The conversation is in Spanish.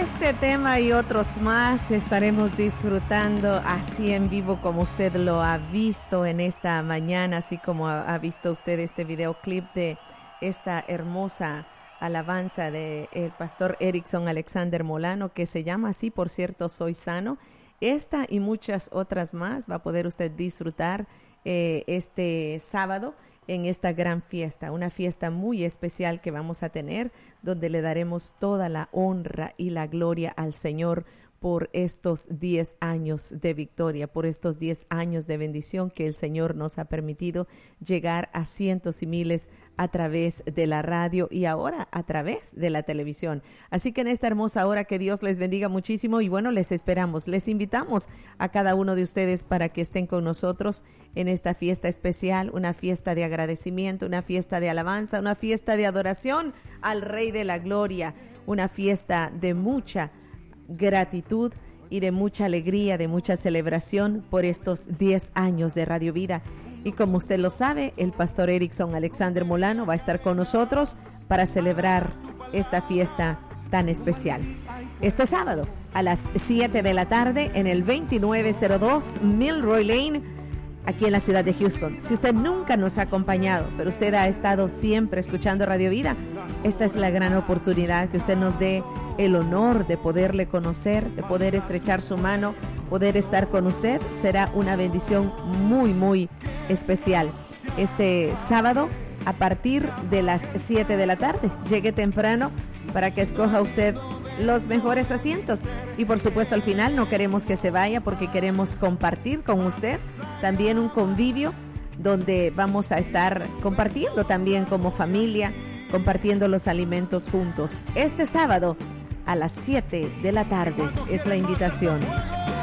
Este tema y otros más estaremos disfrutando así en vivo como usted lo ha visto en esta mañana, así como ha visto usted este videoclip de esta hermosa alabanza de el pastor Erickson Alexander Molano, que se llama así, por cierto, Soy Sano. Esta y muchas otras más va a poder usted disfrutar este sábado en esta gran fiesta, una fiesta muy especial que vamos a tener, donde le daremos toda la honra y la gloria al Señor por estos 10 años de victoria, por estos 10 años de bendición que el Señor nos ha permitido llegar a cientos y miles a través de la radio y ahora a través de la televisión. Así que en esta hermosa hora que Dios les bendiga muchísimo y bueno, les esperamos, les invitamos a cada uno de ustedes para que estén con nosotros en esta fiesta especial, una fiesta de agradecimiento, una fiesta de alabanza, una fiesta de adoración al Rey de la Gloria, una fiesta de mucha gratitud y de mucha alegría, de mucha celebración por estos 10 años de Radio Vida. Y como usted lo sabe, el pastor Erickson Alexander Molano va a estar con nosotros para celebrar esta fiesta tan especial. Este sábado a las 7 de la tarde en el 2902 Milroy Lane, aquí en la ciudad de Houston. Si usted nunca nos ha acompañado, pero usted ha estado siempre escuchando Radio Vida, esta es la gran oportunidad que usted nos dé el honor de poderle conocer, de poder estrechar su mano, poder estar con usted. Será una bendición muy, muy especial. Este sábado a partir de las 7 de la tarde. Llegue temprano para que escoja usted los mejores asientos. Y por supuesto al final no queremos que se vaya porque queremos compartir con usted también un convivio donde vamos a estar compartiendo también como familia, compartiendo los alimentos juntos. Este sábado a las 7 de la tarde es la invitación.